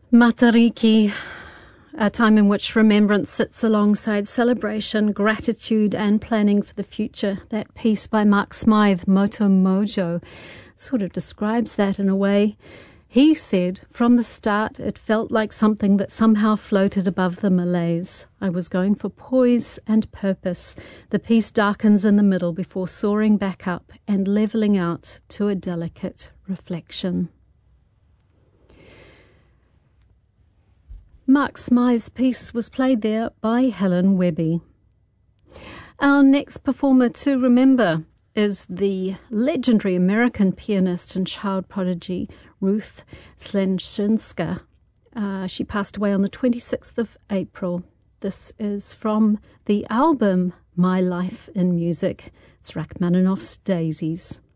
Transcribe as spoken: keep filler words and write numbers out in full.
Matariki, a time in which remembrance sits alongside celebration, gratitude and planning for the future. That piece by Mark Smythe, Moto Mojo, sort of describes that in a way. He said, from the start, it felt like something that somehow floated above the malaise. I was going for poise and purpose. The piece darkens in the middle before soaring back up and levelling out to a delicate reflection. Mark Smythe's piece was played there by Helen Webby. Our next performer to remember is the legendary American pianist and child prodigy Ruth Slenczynska. Uh, she passed away on the twenty-sixth of April. This is from the album My Life in Music. It's Rachmaninoff's Daisies.